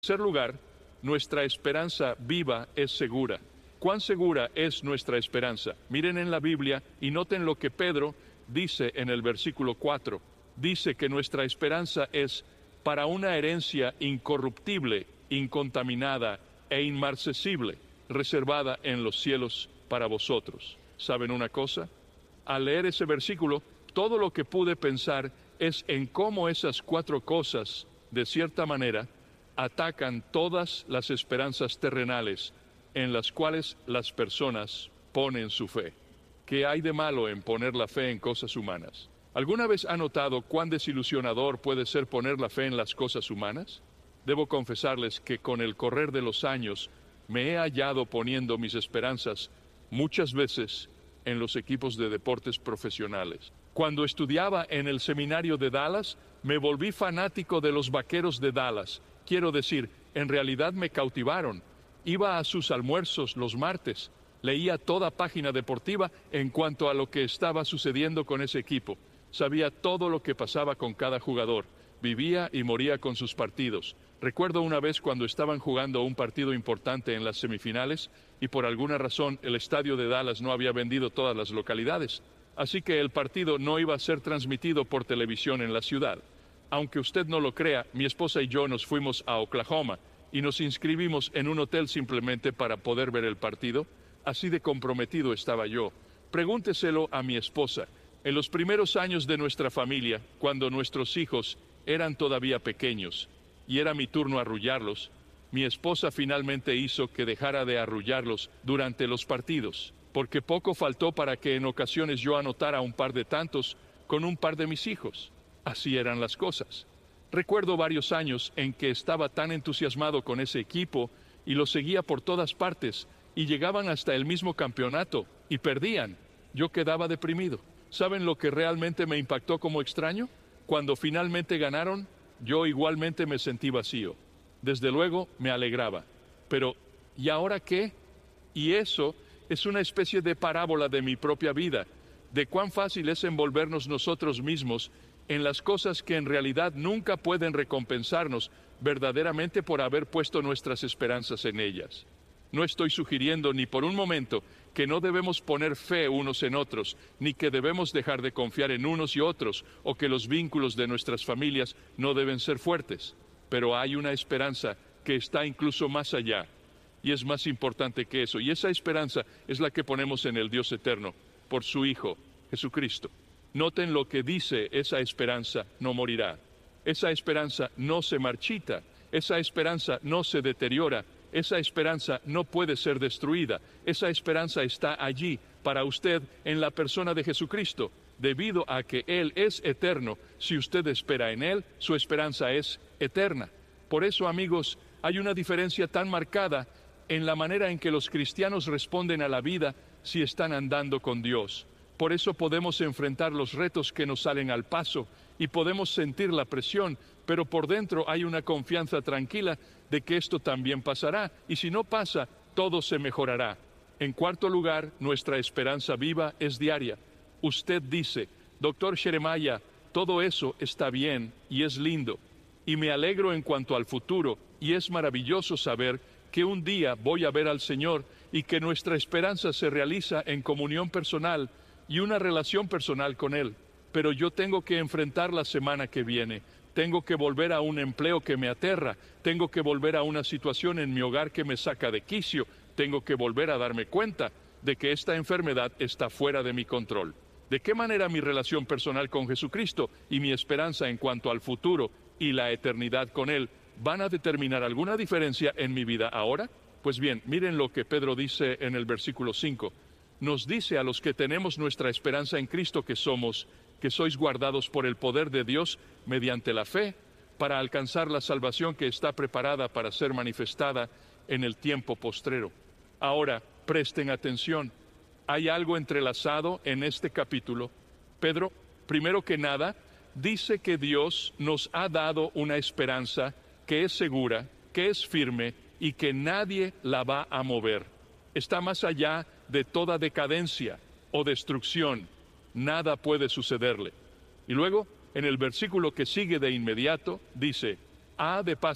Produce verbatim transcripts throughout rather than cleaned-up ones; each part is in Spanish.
tercer lugar, nuestra esperanza viva es segura. ¿Cuán segura es nuestra esperanza? Miren en la Biblia y noten lo que Pedro dice en el versículo cuatro. Dice que nuestra esperanza es para una herencia incorruptible, incontaminada e inmarcesible, reservada en los cielos para vosotros. ¿Saben una cosa? Al leer ese versículo, todo lo que pude pensar es en cómo esas cuatro cosas, de cierta manera, atacan todas las esperanzas terrenales en las cuales las personas ponen su fe. ¿Qué hay de malo en poner la fe en cosas humanas? ¿Alguna vez ha notado cuán desilusionador puede ser poner la fe en las cosas humanas? Debo confesarles que con el correr de los años me he hallado poniendo mis esperanzas muchas veces en los equipos de deportes profesionales. Cuando estudiaba en el seminario de Dallas, me volví fanático de los Vaqueros de Dallas. Quiero decir, en realidad me cautivaron. Iba a sus almuerzos los martes, leía toda página deportiva en cuanto a lo que estaba sucediendo con ese equipo. Sabía todo lo que pasaba con cada jugador. Vivía y moría con sus partidos. Recuerdo una vez cuando estaban jugando un partido importante en las semifinales y por alguna razón el estadio de Dallas no había vendido todas las localidades. Así que el partido no iba a ser transmitido por televisión en la ciudad. Aunque usted no lo crea, mi esposa y yo nos fuimos a Oklahoma y nos inscribimos en un hotel simplemente para poder ver el partido. Así de comprometido estaba yo. Pregúnteselo a mi esposa. En los primeros años de nuestra familia, cuando nuestros hijos eran todavía pequeños y era mi turno arrullarlos, mi esposa finalmente hizo que dejara de arrullarlos durante los partidos, porque poco faltó para que en ocasiones yo anotara un par de tantos con un par de mis hijos. Así eran las cosas. Recuerdo varios años en que estaba tan entusiasmado con ese equipo y lo seguía por todas partes y llegaban hasta el mismo campeonato y perdían. Yo quedaba deprimido. ¿Saben lo que realmente me impactó como extraño? Cuando finalmente ganaron, yo igualmente me sentí vacío. Desde luego me alegraba. Pero, ¿y ahora qué? Y eso es una especie de parábola de mi propia vida, de cuán fácil es envolvernos nosotros mismos en las cosas que en realidad nunca pueden recompensarnos verdaderamente por haber puesto nuestras esperanzas en ellas. No estoy sugiriendo ni por un momento que no debemos poner fe unos en otros, ni que debemos dejar de confiar en unos y otros, o que los vínculos de nuestras familias no deben ser fuertes. Pero hay una esperanza que está incluso más allá, y es más importante que eso, y esa esperanza es la que ponemos en el Dios eterno, por su Hijo, Jesucristo. Noten lo que dice: esa esperanza no morirá, esa esperanza no se marchita, esa esperanza no se deteriora, esa esperanza no puede ser destruida, esa esperanza está allí para usted en la persona de Jesucristo. Debido a que Él es eterno, si usted espera en Él, su esperanza es eterna. Por eso, amigos, hay una diferencia tan marcada en la manera en que los cristianos responden a la vida si están andando con Dios. Por eso podemos enfrentar los retos que nos salen al paso y podemos sentir la presión, pero por dentro hay una confianza tranquila de que esto también pasará, y si no pasa, todo se mejorará. En cuarto lugar, nuestra esperanza viva es diaria. Usted dice: doctor Jeremiah, todo eso está bien y es lindo, y me alegro en cuanto al futuro, y es maravilloso saber que un día voy a ver al Señor y que nuestra esperanza se realiza en comunión personal y una relación personal con Él. Pero yo tengo que enfrentar la semana que viene, tengo que volver a un empleo que me aterra, tengo que volver a una situación en mi hogar que me saca de quicio, tengo que volver a darme cuenta de que esta enfermedad está fuera de mi control. ¿De qué manera mi relación personal con Jesucristo y mi esperanza en cuanto al futuro y la eternidad con Él van a determinar alguna diferencia en mi vida ahora? Pues bien, miren lo que Pedro dice en el versículo cinco. Nos dice a los que tenemos nuestra esperanza en Cristo que somos, que sois guardados por el poder de Dios mediante la fe, para alcanzar la salvación que está preparada para ser manifestada en el tiempo postrero. Ahora, presten atención. Hay algo entrelazado en este capítulo. Pedro, primero que nada, dice que Dios nos ha dado una esperanza que es segura, que es firme y que nadie la va a mover. Está más allá de toda decadencia o destrucción. Nada puede sucederle. Y luego, en el versículo que sigue de inmediato, dice: ah, de paso,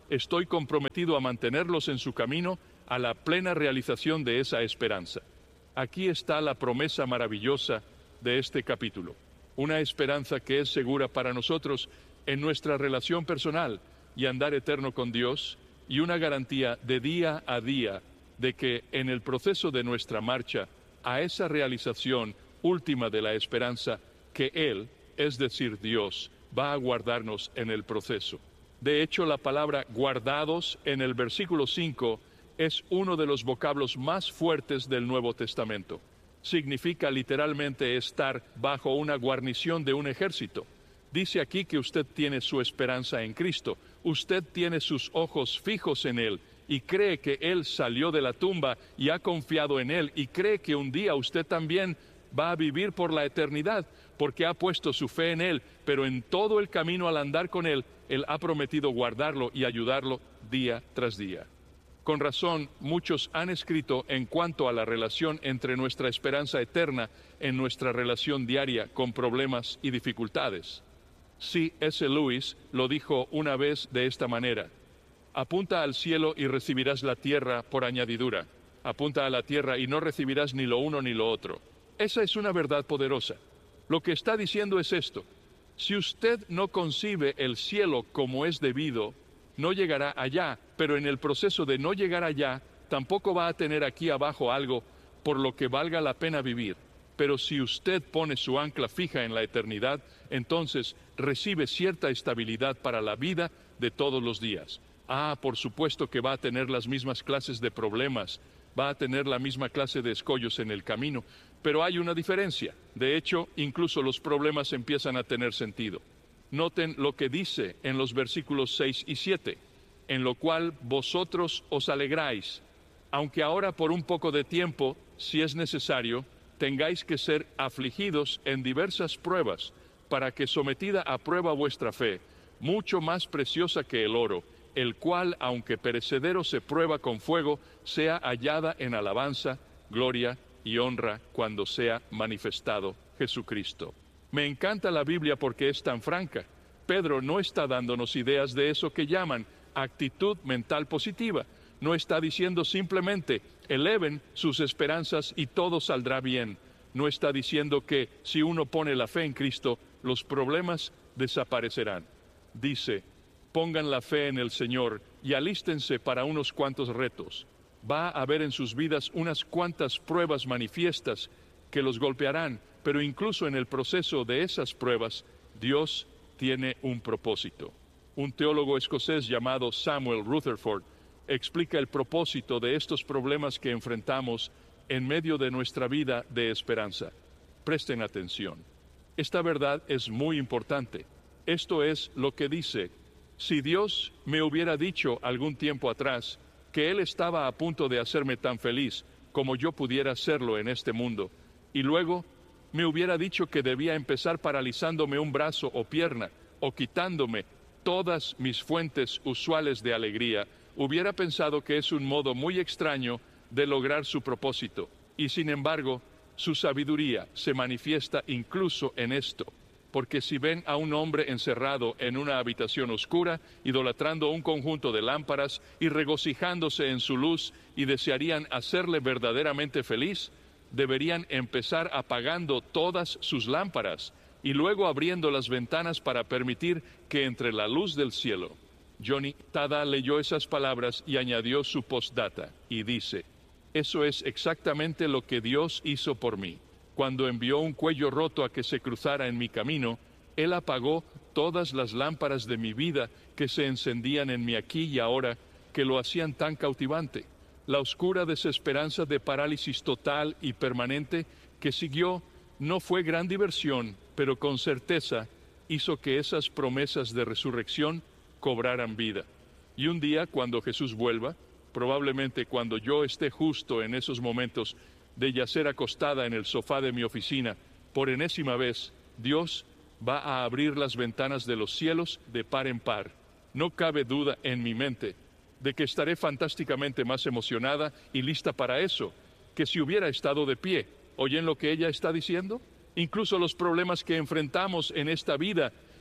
estoy comprometido a mantenerlos en su camino a la plena realización de esa esperanza. Aquí está la promesa maravillosa de este capítulo, una esperanza que es segura para nosotros en nuestra relación personal y andar eterno con Dios, y una garantía de día a día de que en el proceso de nuestra marcha a esa realización última de la esperanza, que Él, es decir, Dios, va a guardarnos en el proceso. De hecho, la palabra guardados en el versículo cinco es uno de los vocablos más fuertes del Nuevo Testamento. Significa literalmente estar bajo una guarnición de un ejército. Dice aquí que usted tiene su esperanza en Cristo, usted tiene sus ojos fijos en Él y cree que Él salió de la tumba y ha confiado en Él y cree que un día usted también va a vivir por la eternidad porque ha puesto su fe en Él, pero en todo el camino al andar con Él, Él ha prometido guardarlo y ayudarlo día tras día. Con razón, muchos han escrito en cuanto a la relación entre nuestra esperanza eterna en nuestra relación diaria con problemas y dificultades. C S Lewis lo dijo una vez de esta manera: apunta al cielo y recibirás la tierra por añadidura. Apunta a la tierra y no recibirás ni lo uno ni lo otro. Esa es una verdad poderosa. Lo que está diciendo es esto: si usted no concibe el cielo como es debido, no llegará allá, pero en el proceso de no llegar allá, tampoco va a tener aquí abajo algo por lo que valga la pena vivir. Pero si usted pone su ancla fija en la eternidad, entonces recibe cierta estabilidad para la vida de todos los días. Ah, por supuesto que va a tener las mismas clases de problemas, va a tener la misma clase de escollos en el camino, pero hay una diferencia. De hecho, incluso los problemas empiezan a tener sentido. Noten lo que dice en los versículos seis y siete, en lo cual vosotros os alegráis, aunque ahora por un poco de tiempo, si es necesario, tengáis que ser afligidos en diversas pruebas, para que sometida a prueba vuestra fe, mucho más preciosa que el oro, el cual, aunque perecedero se prueba con fuego, sea hallada en alabanza, gloria y honra cuando sea manifestado Jesucristo. Me encanta la Biblia porque es tan franca. Pedro no está dándonos ideas de eso que llaman actitud mental positiva. No está diciendo simplemente, eleven sus esperanzas y todo saldrá bien. No está diciendo que si uno pone la fe en Cristo, los problemas desaparecerán. Dice, pongan la fe en el Señor y alístense para unos cuantos retos. Va a haber en sus vidas unas cuantas pruebas manifiestas que los golpearán, pero incluso en el proceso de esas pruebas, Dios tiene un propósito. Un teólogo escocés llamado Samuel Rutherford explica el propósito de estos problemas que enfrentamos en medio de nuestra vida de esperanza. Presten atención. Esta verdad es muy importante. Esto es lo que dice: si Dios me hubiera dicho algún tiempo atrás que Él estaba a punto de hacerme tan feliz como yo pudiera serlo en este mundo, y luego me hubiera dicho que debía empezar paralizándome un brazo o pierna, o quitándome todas mis fuentes usuales de alegría, hubiera pensado que es un modo muy extraño de lograr su propósito. Y sin embargo, su sabiduría se manifiesta incluso en esto. Porque si ven a un hombre encerrado en una habitación oscura, idolatrando un conjunto de lámparas y regocijándose en su luz, y desearían hacerle verdaderamente feliz, deberían empezar apagando todas sus lámparas y luego abriendo las ventanas para permitir que entre la luz del cielo. Johnny Tada leyó esas palabras y añadió su postdata y dice: eso es exactamente lo que Dios hizo por mí. Cuando envió un cuello roto a que se cruzara en mi camino, Él apagó todas las lámparas de mi vida que se encendían en mi aquí y ahora, que lo hacían tan cautivante. La oscura desesperanza de parálisis total y permanente que siguió no fue gran diversión, pero con certeza hizo que esas promesas de resurrección cobraran vida. Y un día, cuando Jesús vuelva, probablemente cuando yo esté justo en esos momentos de yacer acostada en el sofá de mi oficina, por enésima vez, Dios va a abrir las ventanas de los cielos de par en par. No cabe duda en mi mente de que estaré fantásticamente más emocionada y lista para eso, que si hubiera estado de pie. ¿Oyen lo que ella está diciendo? Incluso los problemas que enfrentamos en esta vida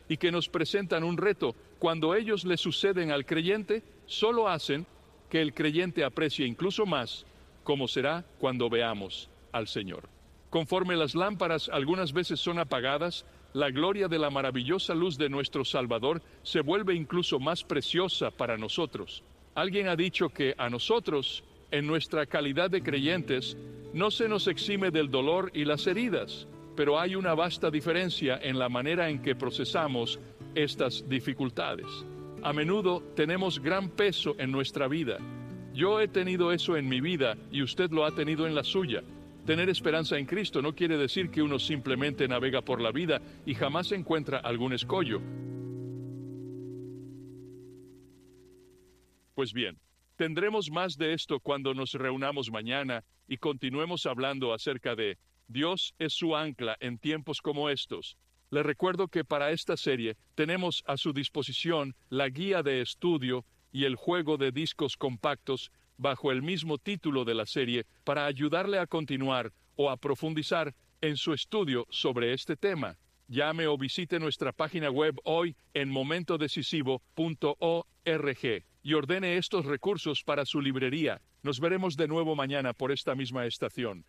y que nos presentan un reto, cuando ellos le suceden al creyente, solo hacen que el creyente aprecie incluso más cómo será cuando veamos al Señor. Conforme las lámparas algunas veces son apagadas, la gloria de la maravillosa luz de nuestro Salvador se vuelve incluso más preciosa para nosotros. Alguien ha dicho que a nosotros, en nuestra calidad de creyentes, no se nos exime del dolor y las heridas, pero hay una vasta diferencia en la manera en que procesamos estas dificultades. A menudo tenemos gran peso en nuestra vida. Yo he tenido eso en mi vida y usted lo ha tenido en la suya. Tener esperanza en Cristo no quiere decir que uno simplemente navega por la vida y jamás encuentra algún escollo. Pues bien, tendremos más de esto cuando nos reunamos mañana y continuemos hablando acerca de Dios es su ancla en tiempos como estos. Les recuerdo que para esta serie tenemos a su disposición la guía de estudio y el juego de discos compactos bajo el mismo título de la serie para ayudarle a continuar o a profundizar en su estudio sobre este tema. Llame o visite nuestra página web hoy en momento decisivo punto org y ordene estos recursos para su librería. Nos veremos de nuevo mañana por esta misma estación.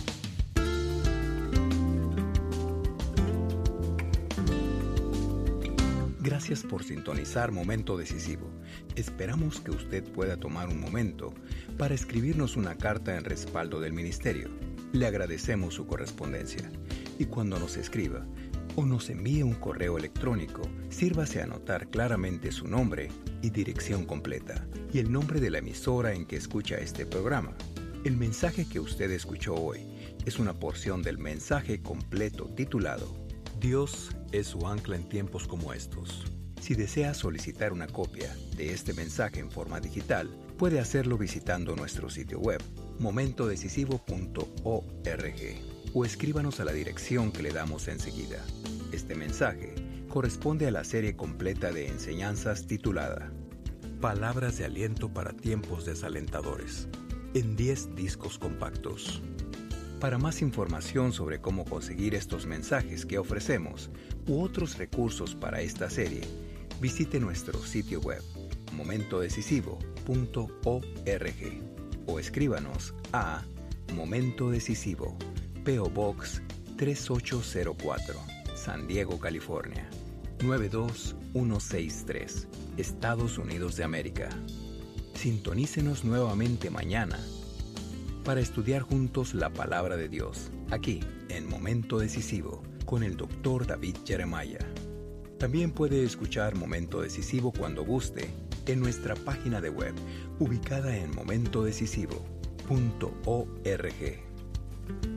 Gracias por sintonizar Momento Decisivo. Esperamos que usted pueda tomar un momento para escribirnos una carta en respaldo del ministerio. Le agradecemos su correspondencia. Y cuando nos escriba o nos envíe un correo electrónico, sírvase a anotar claramente su nombre y dirección completa y el nombre de la emisora en que escucha este programa. El mensaje que usted escuchó hoy es una porción del mensaje completo titulado Dios es su ancla en tiempos como estos. Si desea solicitar una copia de este mensaje en forma digital, puede hacerlo visitando nuestro sitio web, momento decisivo punto org, o escríbanos a la dirección que le damos enseguida. Este mensaje corresponde a la serie completa de enseñanzas titulada Palabras de aliento para tiempos desalentadores, en diez discos compactos. Para más información sobre cómo conseguir estos mensajes que ofrecemos u otros recursos para esta serie, visite nuestro sitio web momento decisivo punto org o escríbanos a Momento Decisivo, P O Box tres ocho cero cuatro, San Diego, California nueve dos uno seis tres, Estados Unidos de América. Sintonícenos nuevamente mañana para estudiar juntos la palabra de Dios, aquí en Momento Decisivo, con el doctor David Jeremiah. También puede escuchar Momento Decisivo cuando guste en nuestra página de web, ubicada en momento decisivo punto org.